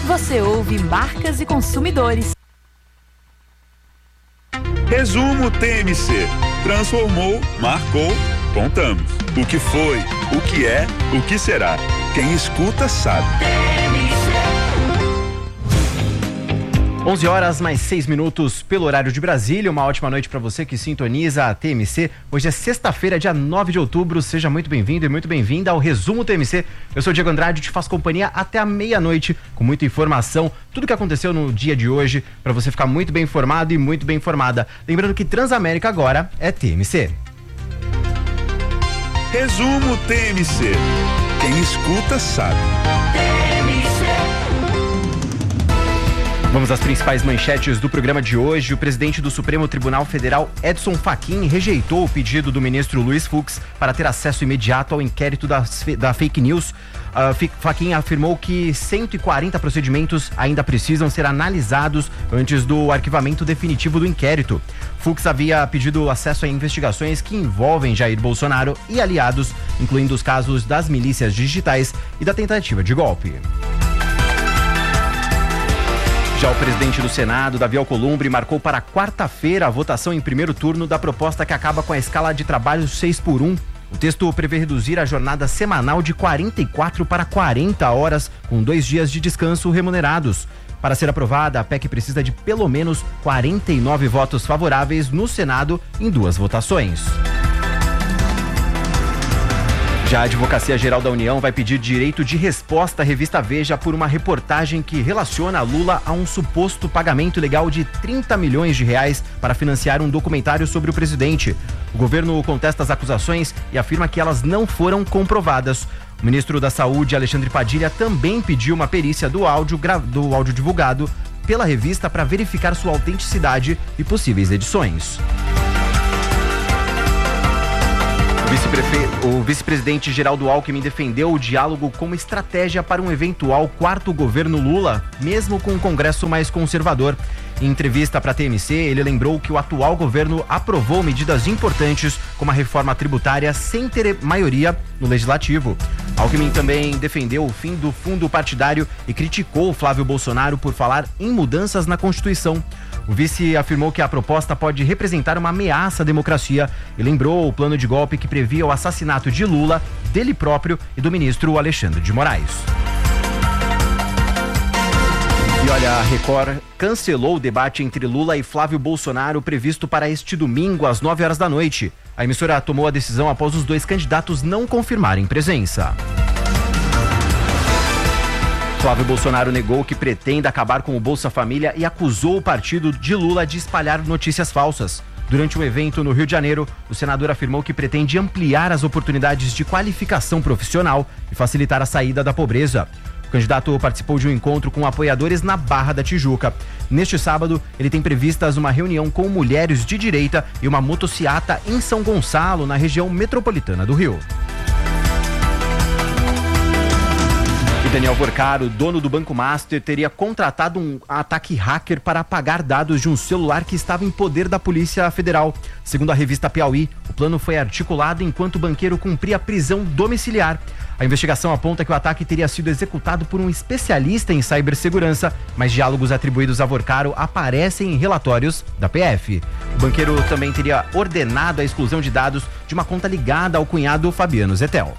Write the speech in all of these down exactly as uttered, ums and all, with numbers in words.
Você ouve Marcas e Consumidores. Resumo T M C. Transformou, marcou, contamos. O que foi, o que é, o que será. Quem escuta sabe. onze horas mais seis minutos pelo horário de Brasília. Uma ótima noite para você que sintoniza a T M C. Hoje é sexta-feira, dia nove de outubro. Seja muito bem-vindo e muito bem-vinda ao Resumo T M C. Eu sou o Diego Andrade, te faço companhia até a meia-noite com muita informação, tudo que aconteceu no dia de hoje, para você ficar muito bem informado e muito bem informada. Lembrando que Transamérica agora é T M C. Resumo T M C. Quem escuta sabe. Vamos às principais manchetes do programa de hoje. O presidente do Supremo Tribunal Federal, Edson Fachin, rejeitou o pedido do ministro Luiz Fux para ter acesso imediato ao inquérito da, da fake news. Uh, Fachin afirmou que cento e quarenta procedimentos ainda precisam ser analisados antes do arquivamento definitivo do inquérito. Fux havia pedido acesso a investigações que envolvem Jair Bolsonaro e aliados, incluindo os casos das milícias digitais e da tentativa de golpe. Já o presidente do Senado, Davi Alcolumbre, marcou para quarta-feira a votação em primeiro turno da proposta que acaba com a escala de trabalho seis por um. O texto prevê reduzir a jornada semanal de quarenta e quatro para quarenta horas, com dois dias de descanso remunerados. Para ser aprovada, a P E C precisa de pelo menos quarenta e nove votos favoráveis no Senado em duas votações. Já a Advocacia Geral da União vai pedir direito de resposta à revista Veja por uma reportagem que relaciona Lula a um suposto pagamento ilegal de trinta milhões de reais para financiar um documentário sobre o presidente. O governo contesta as acusações e afirma que elas não foram comprovadas. O ministro da Saúde, Alexandre Padilha, também pediu uma perícia do áudio, do áudio divulgado pela revista para verificar sua autenticidade e possíveis edições. O vice-presidente Geraldo Alckmin defendeu o diálogo como estratégia para um eventual quarto governo Lula, mesmo com um Congresso mais conservador. Em entrevista para a T M C, ele lembrou que o atual governo aprovou medidas importantes, como a reforma tributária, sem ter maioria no Legislativo. Alckmin também defendeu o fim do fundo partidário e criticou Flávio Bolsonaro por falar em mudanças na Constituição. O vice afirmou que a proposta pode representar uma ameaça à democracia e lembrou o plano de golpe que previa o assassinato de Lula, dele próprio e do ministro Alexandre de Moraes. E olha, a Record cancelou o debate entre Lula e Flávio Bolsonaro previsto para este domingo às nove horas da noite. A emissora tomou a decisão após os dois candidatos não confirmarem presença. Flávio Bolsonaro negou que pretende acabar com o Bolsa Família e acusou o partido de Lula de espalhar notícias falsas. Durante um evento no Rio de Janeiro, o senador afirmou que pretende ampliar as oportunidades de qualificação profissional e facilitar a saída da pobreza. O candidato participou de um encontro com apoiadores na Barra da Tijuca. Neste sábado, ele tem previstas uma reunião com mulheres de direita e uma motociata em São Gonçalo, na região metropolitana do Rio. E Daniel Vorcaro, dono do Banco Master, teria contratado um ataque hacker para apagar dados de um celular que estava em poder da Polícia Federal. Segundo a revista Piauí, o plano foi articulado enquanto o banqueiro cumpria prisão domiciliar. A investigação aponta que o ataque teria sido executado por um especialista em cibersegurança, mas diálogos atribuídos a Vorcaro aparecem em relatórios da P F. O banqueiro também teria ordenado a exclusão de dados de uma conta ligada ao cunhado Fabiano Zettel.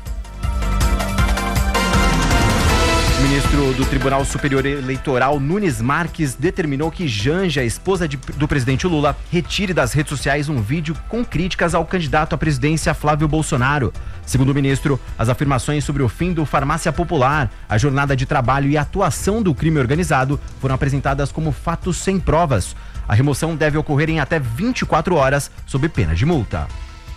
O ministro do Tribunal Superior Eleitoral, Nunes Marques, determinou que Janja, esposa de, do presidente Lula, retire das redes sociais um vídeo com críticas ao candidato à presidência Flávio Bolsonaro. Segundo o ministro, as afirmações sobre o fim do Farmácia Popular, a jornada de trabalho e a atuação do crime organizado foram apresentadas como fatos sem provas. A remoção deve ocorrer em até vinte e quatro horas, sob pena de multa.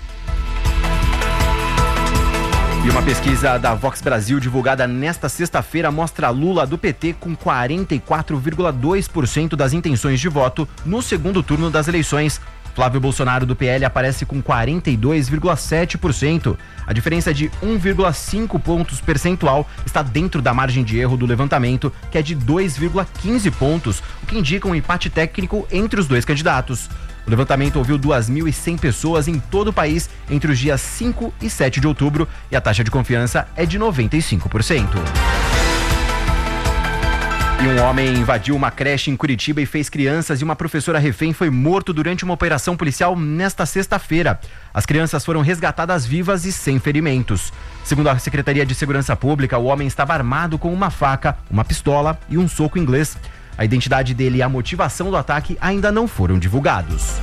E uma pesquisa da Vox Brasil divulgada nesta sexta-feira mostra Lula do P T com quarenta e quatro vírgula dois por cento das intenções de voto no segundo turno das eleições. Flávio Bolsonaro do P L aparece com quarenta e dois vírgula sete por cento. A diferença de um vírgula cinco pontos percentual está dentro da margem de erro do levantamento, que é de dois vírgula quinze pontos, o que indica um empate técnico entre os dois candidatos. O levantamento ouviu duas mil e cem pessoas em todo o país entre os dias cinco e sete de outubro e a taxa de confiança é de noventa e cinco por cento. E um homem invadiu uma creche em Curitiba e fez crianças e uma professora refém foi morto durante uma operação policial nesta sexta-feira. As crianças foram resgatadas vivas e sem ferimentos. Segundo a Secretaria de Segurança Pública, o homem estava armado com uma faca, uma pistola e um soco inglês. A identidade dele e a motivação do ataque ainda não foram divulgados.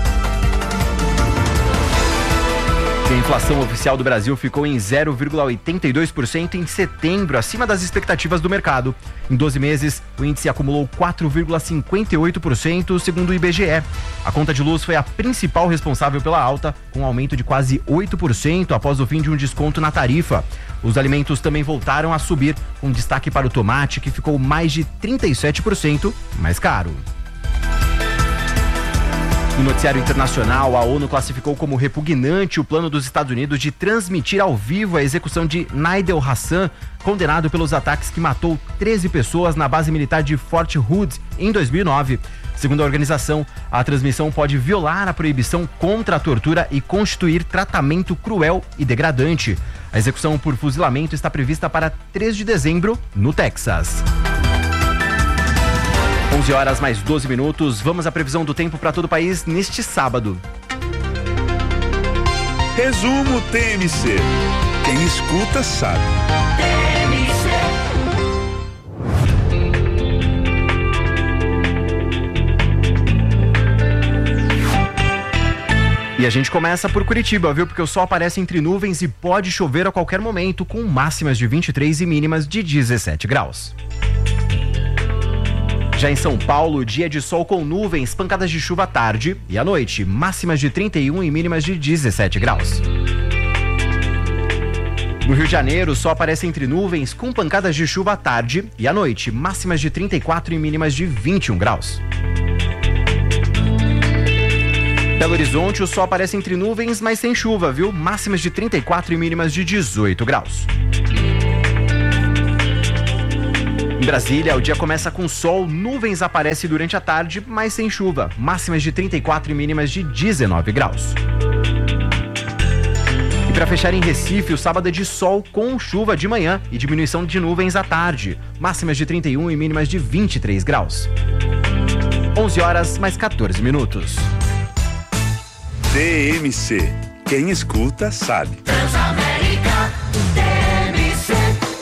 A inflação oficial do Brasil ficou em zero vírgula oitenta e dois por cento em setembro, acima das expectativas do mercado. Em doze meses, o índice acumulou quatro vírgula cinquenta e oito por cento, segundo o I B G E. A conta de luz foi a principal responsável pela alta, com um aumento de quase oito por cento após o fim de um desconto na tarifa. Os alimentos também voltaram a subir, com destaque para o tomate, que ficou mais de trinta e sete por cento mais caro. No noticiário internacional, a ONU classificou como repugnante o plano dos Estados Unidos de transmitir ao vivo a execução de Nidal Hassan, condenado pelos ataques que matou treze pessoas na base militar de Fort Hood em dois mil e nove. Segundo a organização, a transmissão pode violar a proibição contra a tortura e constituir tratamento cruel e degradante. A execução por fuzilamento está prevista para três de dezembro, no Texas. onze horas mais doze minutos, vamos à previsão do tempo para todo o país neste sábado. Resumo T M C. Quem escuta sabe. E a gente começa por Curitiba, viu? Porque o sol aparece entre nuvens e pode chover a qualquer momento, com máximas de vinte e três e mínimas de dezessete graus. Já em São Paulo, dia de sol com nuvens, pancadas de chuva à tarde e à noite, máximas de trinta e um e mínimas de dezessete graus. No Rio de Janeiro, o sol aparece entre nuvens com pancadas de chuva à tarde e à noite, máximas de trinta e quatro e mínimas de vinte e um graus. Belo Horizonte, o sol aparece entre nuvens, mas sem chuva, viu? Máximas de trinta e quatro e mínimas de dezoito graus. Em Brasília, o dia começa com sol, nuvens aparecem durante a tarde, mas sem chuva. Máximas de trinta e quatro e mínimas de dezenove graus. E para fechar em Recife, o sábado é de sol com chuva de manhã e diminuição de nuvens à tarde. Máximas de trinta e um e mínimas de vinte e três graus. onze horas mais quatorze minutos. T M C. Quem escuta sabe. Transamérica, T M C.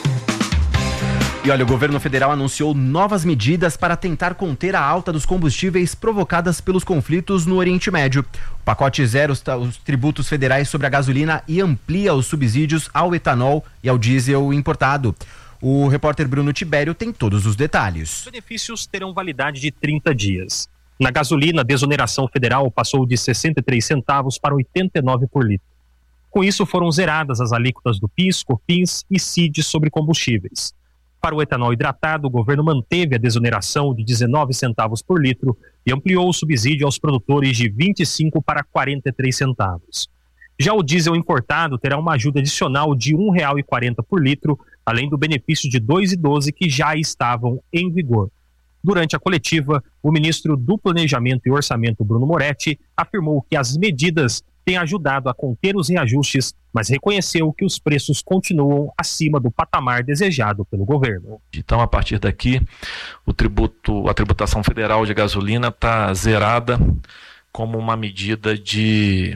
E olha, o governo federal anunciou novas medidas para tentar conter a alta dos combustíveis provocadas pelos conflitos no Oriente Médio. O pacote zero os tributos federais sobre a gasolina e amplia os subsídios ao etanol e ao diesel importado. O repórter Bruno Tibério tem todos os detalhes. Os benefícios terão validade de trinta dias. Na gasolina, a desoneração federal passou de sessenta e três centavos para oitenta e nove por litro. Com isso, foram zeradas as alíquotas do PIS, COFINS e C I D sobre combustíveis. Para o etanol hidratado, o governo manteve a desoneração de dezenove centavos por litro e ampliou o subsídio aos produtores de vinte e cinco para quarenta e três centavos. Já o diesel importado terá uma ajuda adicional de um real e quarenta por litro, além do benefício de dois reais e doze que já estavam em vigor. Durante a coletiva, o ministro do Planejamento e Orçamento, Bruno Moretti, afirmou que as medidas têm ajudado a conter os reajustes, mas reconheceu que os preços continuam acima do patamar desejado pelo governo. Então, a partir daqui, o tributo, a tributação federal de gasolina está zerada como uma medida de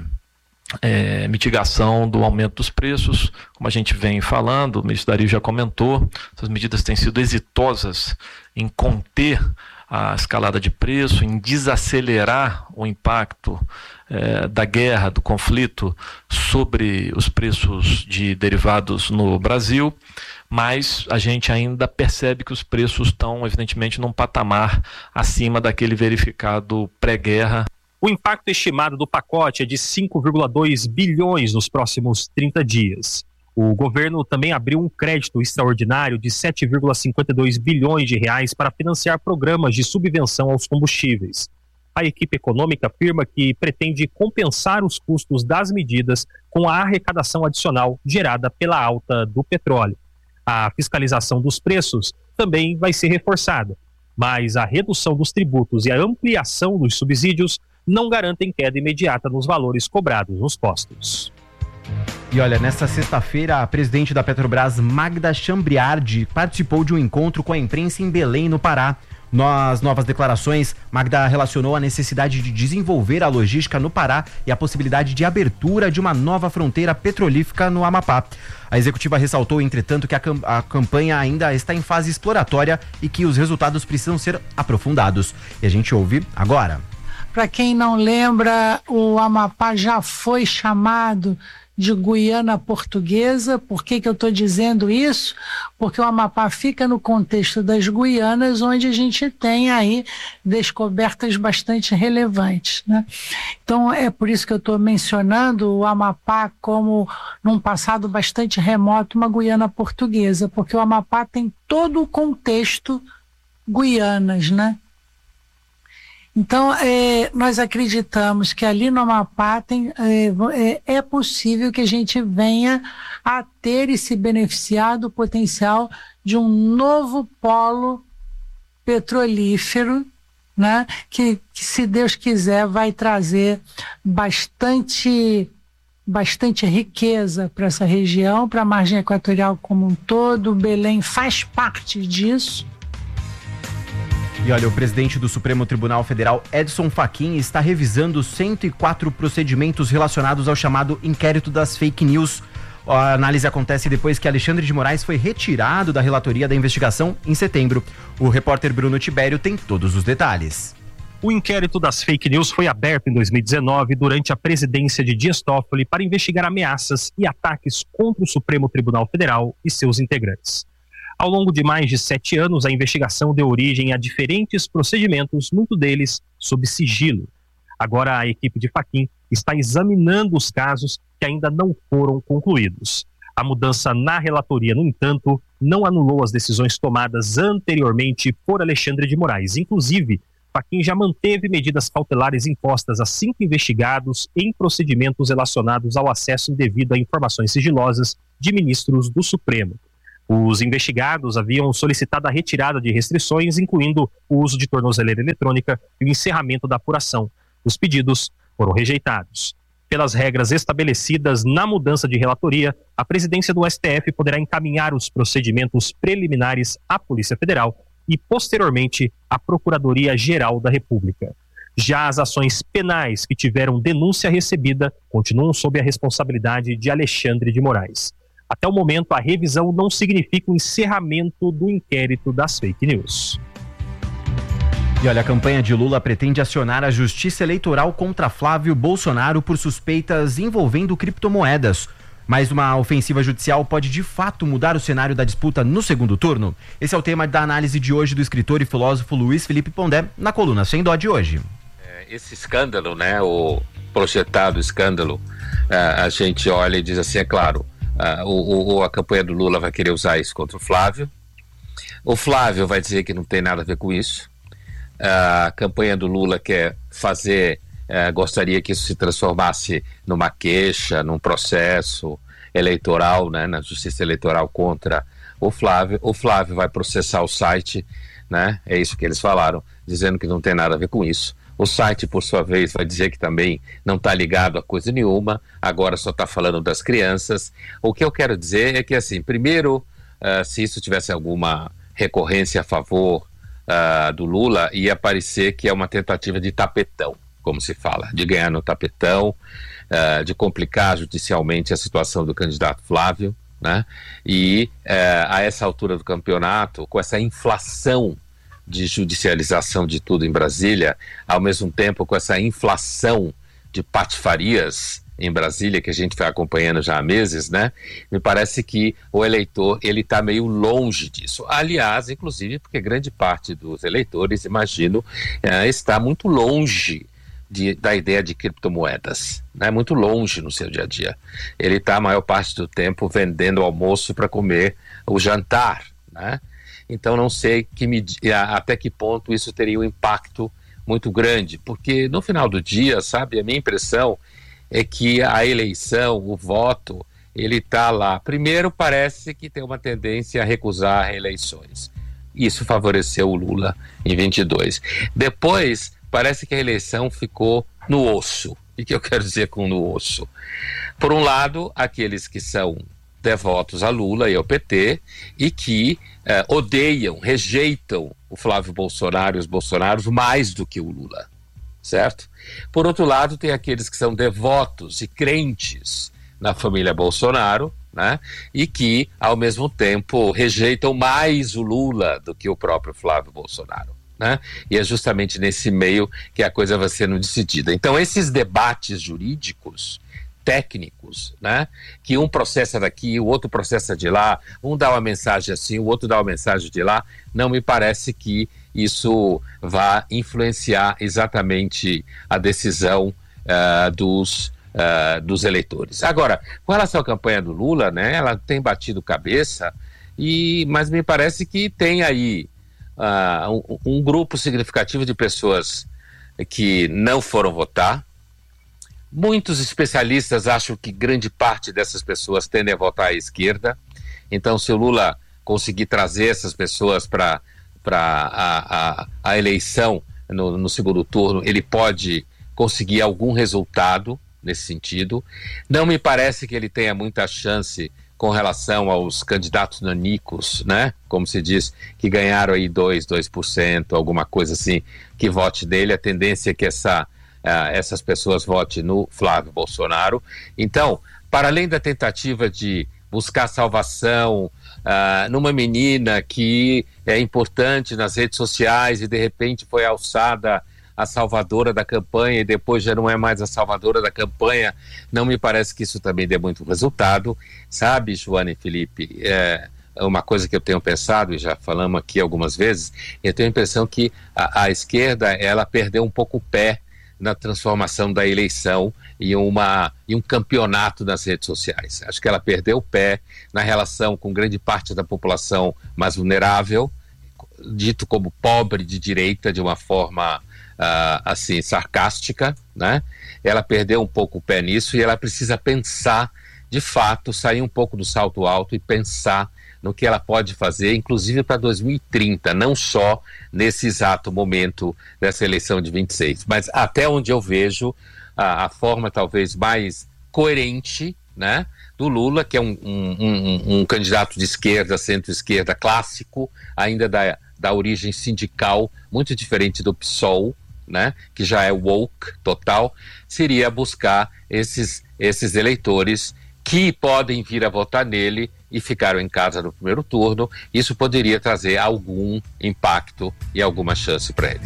é, mitigação do aumento dos preços. Como a gente vem falando, o ministro Dario já comentou, essas medidas têm sido exitosas em conter a escalada de preço, em desacelerar o impacto eh, da guerra, do conflito sobre os preços de derivados no Brasil, mas a gente ainda percebe que os preços estão, evidentemente, num patamar acima daquele verificado pré-guerra. O impacto estimado do pacote é de cinco vírgula dois bilhões nos próximos trinta dias. O governo também abriu um crédito extraordinário de sete vírgula cinquenta e dois bilhões de reais para financiar programas de subvenção aos combustíveis. A equipe econômica afirma que pretende compensar os custos das medidas com a arrecadação adicional gerada pela alta do petróleo. A fiscalização dos preços também vai ser reforçada, mas a redução dos tributos e a ampliação dos subsídios não garantem queda imediata nos valores cobrados nos postos. E olha, nesta sexta-feira, a presidente da Petrobras, Magda Chambriardi, participou de um encontro com a imprensa em Belém, no Pará. Nas novas declarações, Magda relacionou a necessidade de desenvolver a logística no Pará e a possibilidade de abertura de uma nova fronteira petrolífera no Amapá. A executiva ressaltou, entretanto, que a, cam- a campanha ainda está em fase exploratória e que os resultados precisam ser aprofundados. E a gente ouve agora. Para quem não lembra, o Amapá já foi chamado de Guiana Portuguesa. Por que que eu estou dizendo isso? Porque o Amapá fica no contexto das Guianas, onde a gente tem aí descobertas bastante relevantes, né? Então é por isso que eu estou mencionando o Amapá como, num passado bastante remoto, uma Guiana Portuguesa, porque o Amapá tem todo o contexto Guianas, né? Então, é, nós acreditamos que ali no Amapá tem, é, é possível que a gente venha a ter e se beneficiar do potencial de um novo polo petrolífero, né? Que, que, se Deus quiser, vai trazer bastante, bastante riqueza para essa região, para a margem equatorial como um todo. Belém faz parte disso. E olha, o presidente do Supremo Tribunal Federal, Edson Fachin, está revisando cento e quatro procedimentos relacionados ao chamado inquérito das fake news. A análise acontece depois que Alexandre de Moraes foi retirado da relatoria da investigação em setembro. O repórter Bruno Tibério tem todos os detalhes. O inquérito das fake news foi aberto em dois mil e dezenove durante a presidência de Dias Toffoli para investigar ameaças e ataques contra o Supremo Tribunal Federal e seus integrantes. Ao longo de mais de sete anos, a investigação deu origem a diferentes procedimentos, muitos deles sob sigilo. Agora, a equipe de Fachin está examinando os casos que ainda não foram concluídos. A mudança na relatoria, no entanto, não anulou as decisões tomadas anteriormente por Alexandre de Moraes. Inclusive, Fachin já manteve medidas cautelares impostas a cinco investigados em procedimentos relacionados ao acesso indevido a informações sigilosas de ministros do Supremo. Os investigados haviam solicitado a retirada de restrições, incluindo o uso de tornozeleira eletrônica e o encerramento da apuração. Os pedidos foram rejeitados. Pelas regras estabelecidas na mudança de relatoria, a presidência do S T F poderá encaminhar os procedimentos preliminares à Polícia Federal e, posteriormente, à Procuradoria-Geral da República. Já as ações penais que tiveram denúncia recebida continuam sob a responsabilidade de Alexandre de Moraes. Até o momento, a revisão não significa o encerramento do inquérito das fake news. E olha, a campanha de Lula pretende acionar a Justiça Eleitoral contra Flávio Bolsonaro por suspeitas envolvendo criptomoedas. Mas uma ofensiva judicial pode de fato mudar o cenário da disputa no segundo turno? Esse é o tema da análise de hoje do escritor e filósofo Luiz Felipe Pondé, na coluna Sem Dó de hoje. Esse escândalo, né, o projetado escândalo, a gente olha e diz assim, é claro, Uh, o, o, a campanha do Lula vai querer usar isso contra o Flávio. O Flávio vai dizer que não tem nada a ver com isso. Uh, a campanha do Lula quer fazer, uh, gostaria que isso se transformasse numa queixa, num processo eleitoral, né, na justiça eleitoral contra o Flávio. O Flávio vai processar o site, né, é isso que eles falaram, dizendo que não tem nada a ver com isso. O site, por sua vez, vai dizer que também não está ligado a coisa nenhuma, agora só está falando das crianças. O que eu quero dizer é que, assim, primeiro, uh, se isso tivesse alguma recorrência a favor uh, do Lula, ia parecer que é uma tentativa de tapetão, como se fala, de ganhar no tapetão, uh, de complicar judicialmente a situação do candidato Flávio, né? E uh, a essa altura do campeonato, com essa inflação de judicialização de tudo em Brasília, ao mesmo tempo com essa inflação de patifarias em Brasília, que a gente vai acompanhando já há meses, né? Me parece que o eleitor, ele está meio longe disso. Aliás, inclusive, porque grande parte dos eleitores, imagino, é, está muito longe de, da ideia de criptomoedas, né? Muito longe no seu dia a dia. Ele está a maior parte do tempo vendendo o almoço para comer o jantar, né? Então não sei que med- até que ponto isso teria um impacto muito grande, porque no final do dia, sabe, a minha impressão é que a eleição, o voto, ele está lá. Primeiro, parece que tem uma tendência a recusar reeleições. Isso favoreceu o Lula em vinte e dois. Depois, parece que a eleição ficou no osso, O que eu quero dizer com no osso? Por um lado, aqueles que são devotos a Lula e ao P T e que eh, odeiam, rejeitam o Flávio Bolsonaro e os Bolsonaros mais do que o Lula, certo? Por outro lado, tem aqueles que são devotos e crentes na família Bolsonaro, né? E que, ao mesmo tempo, rejeitam mais o Lula do que o próprio Flávio Bolsonaro, né? E é justamente nesse meio que a coisa vai sendo decidida. Então, esses debates jurídicos, técnicos, né? Que um processa daqui, o outro processa de lá, um dá uma mensagem assim, o outro dá uma mensagem de lá, não me parece que isso vá influenciar exatamente a decisão uh, dos, uh, dos eleitores. Agora, com relação à campanha do Lula, né? Ela tem batido cabeça, e, mas me parece que tem aí uh, um, um grupo significativo de pessoas que não foram votar. Muitos especialistas acham que grande parte dessas pessoas tendem a votar à esquerda. Então, se o Lula conseguir trazer essas pessoas para a, a, a eleição no, no segundo turno, ele pode conseguir algum resultado nesse sentido. Não me parece que ele tenha muita chance com relação aos candidatos nanicos, né? Como se diz, que ganharam aí dois, dois por cento, alguma coisa assim, que vote dele. A tendência é que essa... Uh, essas pessoas votem no Flávio Bolsonaro. Então, para além da tentativa de buscar salvação uh, numa menina que é importante nas redes sociais e de repente foi alçada a salvadora da campanha e depois já não é mais a salvadora da campanha, não me parece que isso também dê muito resultado. Sabe, Joana e Felipe, é uma coisa que eu tenho pensado, e já falamos aqui algumas vezes, eu tenho a impressão que a, a esquerda, ela perdeu um pouco o pé na transformação da eleição em, uma, em um campeonato nas redes sociais. Acho que ela perdeu o pé na relação com grande parte da população mais vulnerável, dito como pobre de direita de uma forma uh, assim, sarcástica, né? Ela perdeu um pouco o pé nisso e ela precisa pensar, de fato, sair um pouco do salto alto e pensar no que ela pode fazer, inclusive para dois mil e trinta, não só nesse exato momento dessa eleição de vinte e seis, mas até onde eu vejo a, a forma talvez mais coerente, né, do Lula, que é um, um, um, um candidato de esquerda, centro-esquerda clássico, ainda da, da origem sindical, muito diferente do PSOL, né, que já é woke total, seria buscar esses, esses eleitores que podem vir a votar nele e ficaram em casa no primeiro turno. Isso poderia trazer algum impacto e alguma chance para ele.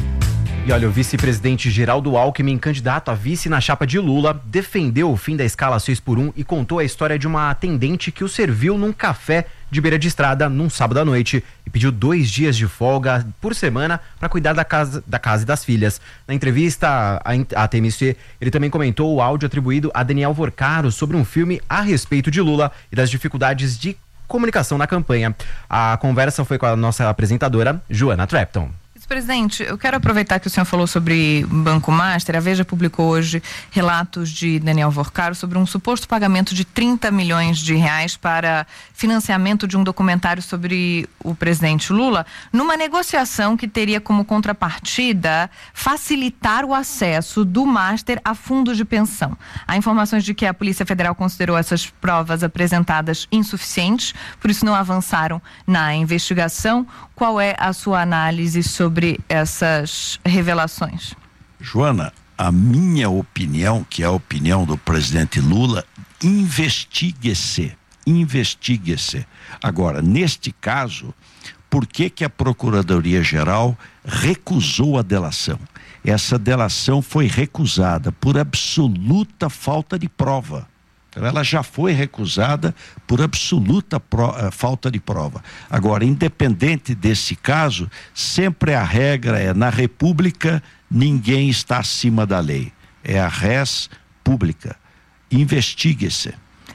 E olha, o vice-presidente Geraldo Alckmin, candidato a vice na chapa de Lula, defendeu o fim da escala seis por um e contou a história de uma atendente que o serviu num café de beira de estrada num sábado à noite e pediu dois dias de folga por semana para cuidar da casa, da casa e das filhas. Na entrevista à T M C, ele também comentou o áudio atribuído a Daniel Vorcaro sobre um filme a respeito de Lula e das dificuldades de comunicação na campanha. A conversa foi com a nossa apresentadora, Joana Trepton. Presidente, eu quero aproveitar que o senhor falou sobre Banco Master. A Veja publicou hoje relatos de Daniel Vorcaro sobre um suposto pagamento de trinta milhões de reais para financiamento de um documentário sobre o presidente Lula, numa negociação que teria como contrapartida facilitar o acesso do Master a fundos de pensão. Há informações de que a Polícia Federal considerou essas provas apresentadas insuficientes, por isso não avançaram na investigação. Qual é a sua análise sobre essas revelações? Joana, a minha opinião, que é a opinião do presidente Lula, investigue-se, investigue-se. Agora, neste caso, por que que a Procuradoria-Geral recusou a delação? Essa delação foi recusada por absoluta falta de prova. Ela já foi recusada por absoluta pro, uh, falta de prova. Agora, independente desse caso, sempre a regra é, na República, ninguém está acima da lei. É a res pública. Investigue-se.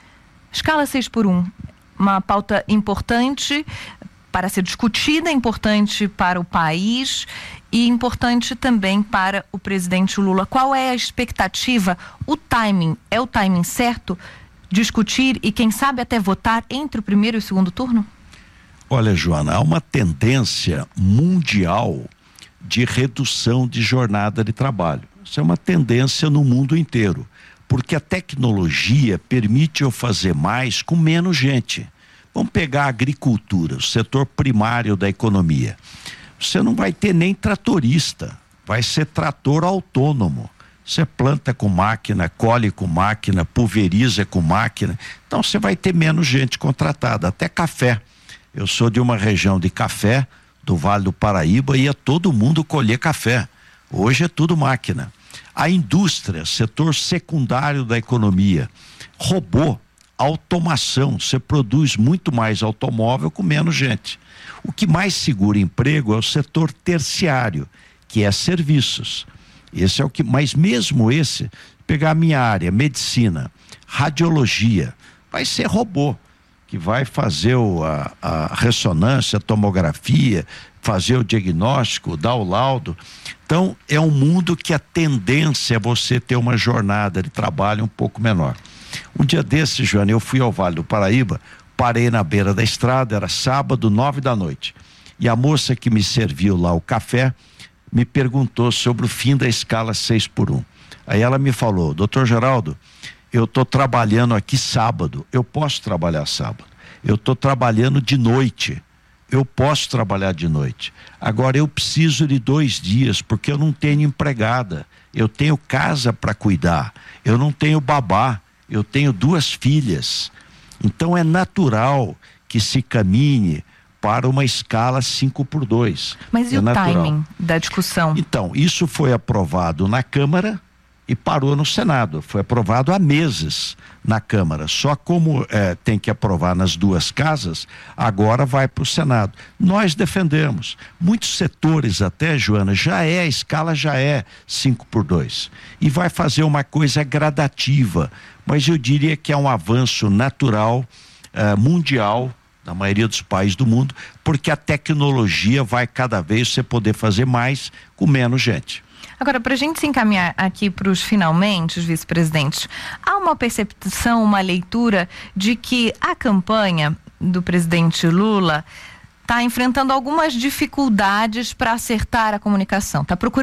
Escala seis por um, uma pauta importante para ser discutida, importante para o país e importante também para o presidente Lula. Qual é a expectativa, o timing, é o timing certo? Discutir e quem sabe até votar entre o primeiro e o segundo turno? Olha, Joana, há uma tendência mundial de redução de jornada de trabalho. Isso é uma tendência no mundo inteiro, porque a tecnologia permite eu fazer mais com menos gente. Vamos pegar a agricultura, o setor primário da economia. Você não vai ter nem tratorista, vai ser trator autônomo. Você planta com máquina, colhe com máquina, pulveriza com máquina. Então você vai ter menos gente contratada, até café. Eu sou de uma região de café, do Vale do Paraíba, ia todo mundo colher café. Hoje é tudo máquina. A indústria, setor secundário da economia, robô, automação, você produz muito mais automóvel com menos gente. O que mais segura emprego é o setor terciário, que é serviços. Esse é o que, mas mesmo esse, pegar a minha área, medicina, radiologia, vai ser robô, que vai fazer o, a, a ressonância, a tomografia, fazer o diagnóstico, dar o laudo. Então, é um mundo que a tendência é você ter uma jornada de trabalho um pouco menor. Um dia desses, Joana, eu fui ao Vale do Paraíba, parei na beira da estrada, era sábado, nove da noite. E a moça que me serviu lá o café me perguntou sobre o fim da escala seis por um. Aí ela me falou: doutor Geraldo, eu estou trabalhando aqui sábado, eu posso trabalhar sábado. Eu estou trabalhando de noite, eu posso trabalhar de noite. Agora eu preciso de dois dias, porque eu não tenho empregada, eu tenho casa para cuidar, eu não tenho babá, eu tenho duas filhas. Então é natural que se caminhe para uma escala cinco por dois. Mas e é o natural. timing da discussão? Então, isso foi aprovado na Câmara e parou no Senado. Foi aprovado há meses na Câmara. Só como eh, tem que aprovar nas duas casas, agora vai para o Senado. Nós defendemos. Muitos setores até, Joana, já é, a escala já é cinco por dois. E vai fazer uma coisa gradativa. Mas eu diria que é um avanço natural, eh, mundial, na maioria dos países do mundo, porque a tecnologia vai cada vez você poder fazer mais com menos gente. Agora, para a gente se encaminhar aqui para os finalmente, os vice-presidentes, há uma percepção, uma leitura de que a campanha do presidente Lula está enfrentando algumas dificuldades para acertar a comunicação, está procurando